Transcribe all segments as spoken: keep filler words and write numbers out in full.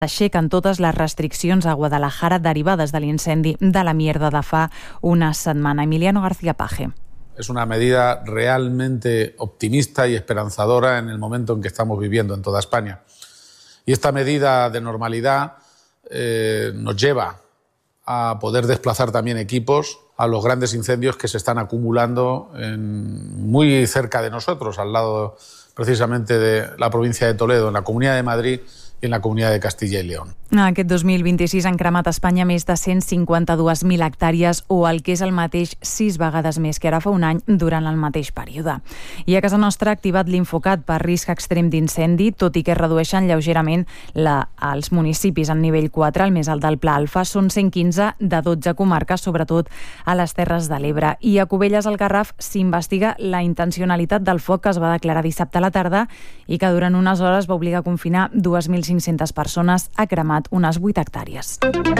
Aixequen totes les restriccions a Guadalajara derivades de l'incendi de la Mierda de fa una setmana. Emiliano García Paje. Es una medida realmente optimista y esperanzadora en el momento en que estamos viviendo en toda España. Y esta medida de normalidad eh, nos lleva a poder desplazar también equipos a los grandes incendios que se están acumulando en, muy cerca de nosotros, al lado precisamente de la provincia de Toledo, en la Comunidad de Madrid i en la Comunitat de Castilla y León. Aquest dos mil vint-i-sis han cremat a Espanya més de cent cinquanta-dues mil hectàrees, o el que és el mateix sis vegades més que ara fa un any durant el mateix període. I a casa nostra ha activat l'Infocat per risc extrem d'incendi, tot i que redueixen lleugerament la, els municipis en nivell quatre, el més alt del Pla Alfa. Són cent quinze de dotze comarques, sobretot a les Terres de l'Ebre. I a Cubelles al Garraf s'investiga la intencionalitat del foc que es va declarar dissabte a la tarda i que durant unes hores va obligar a confinar dues mil cinc-centes persones, ha cremat unes vuit hectàrees.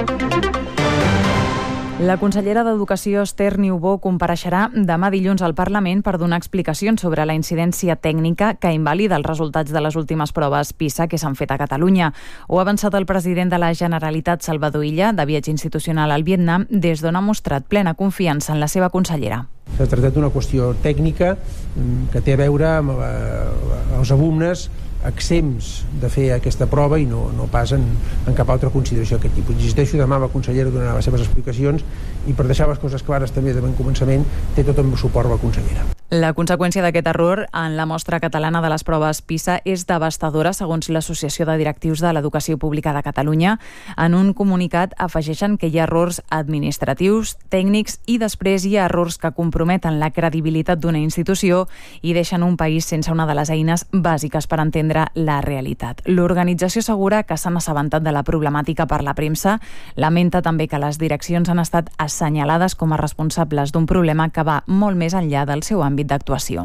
La consellera d'Educació, Esther Niubó, compareixerà demà dilluns al Parlament per donar explicacions sobre la incidència tècnica que invalida els resultats de les últimes proves PISA que s'han fet a Catalunya. Ho ha avançat el president de la Generalitat, Salvador Illa, de viatge institucional al Vietnam, des d'on ha mostrat plena confiança en la seva consellera. S'ha tractat d'una qüestió tècnica que té a veure amb els alumnes exempts de fer aquesta prova i no, no pas en, en cap altra consideració d'aquest tipus. Insisteixo, demà la consellera donarà les seves explicacions i per deixar les coses clares també de ben començament té tot el suport de la consellera. La conseqüència d'aquest error en la mostra catalana de les proves PISA és devastadora, segons l'Associació de Directius de l'Educació Pública de Catalunya. En un comunicat afegeixen que hi ha errors administratius, tècnics i després hi ha errors que comprometen la credibilitat d'una institució i deixen un país sense una de les eines bàsiques per entendre la realitat. L'organització assegura que s'han assabentat de la problemàtica per la premsa. Lamenta també que les direccions han estat assenyalades com a responsables d'un problema que va molt més enllà del seu àmbit d'actuació.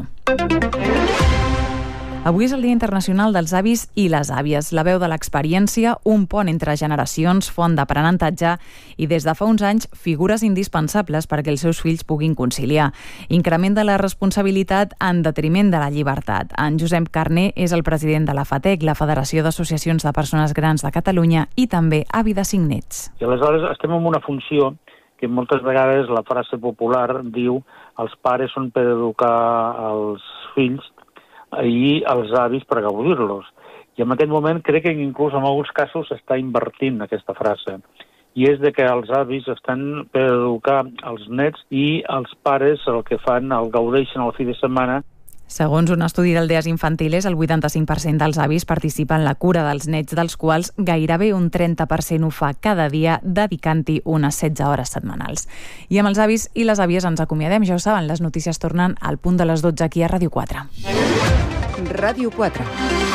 Avui és el Dia Internacional dels Avis i les Àvies. La veu de l'experiència, un pont entre generacions, font d'aprenentatge i des de fa uns anys figures indispensables perquè els seus fills puguin conciliar. Increment de la responsabilitat en detriment de la llibertat. En Josep Carné és el president de la FATEC, la Federació d'Associacions de Persones Grans de Catalunya, i també avi de cinc nets. I aleshores estem en una funció que moltes vegades la frase popular diu els pares són per educar els fills i els avis per gaudir-los. I en aquest moment crec que inclús en alguns casos s'està invertint aquesta frase. I és de que els avis estan per educar els nets i els pares el que fan, el gaudeixen al fi de setmana. Segons un estudi d'Aldees Infantiles, el vuitanta-cinc per cent dels avis participen en la cura dels nets, dels quals gairebé un trenta per cent ho fa cada dia, dedicant-hi unes setze hores setmanals. I amb els avis i les àvies ens acomiadem. Ja ho saben, les notícies tornen al punt de les dotze aquí a Ràdio quatre. Ràdio quatre.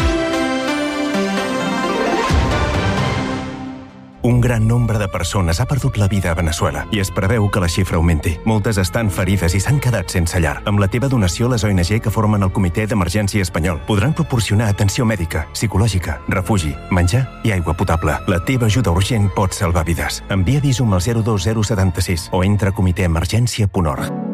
Un gran nombre de persones ha perdut la vida a Veneçuela i es preveu que la xifra augmenti. Moltes estan ferides i s'han quedat sense llar. Amb la teva donació, les O N G que formen el Comitè d'Emergència Espanyol podran proporcionar atenció mèdica, psicològica, refugi, menjar i aigua potable. La teva ajuda urgent pot salvar vides. Envia Visum al zero dos zero set sis o entra a comitè emergència punt org.